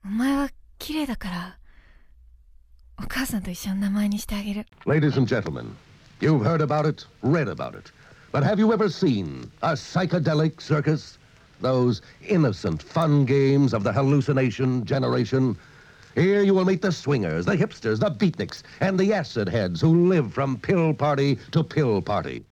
お前は綺麗だから、お母さんと一緒の名前にしてあげる。 Ladies and gentlemen, you've heard about it, read about it. But have you ever seen a psychedelic circus? Those innocent, fun games of the hallucination generation? Here you will meet the swingers, the hipsters, the beatniks, and the acid heads who live from pill party to pill party.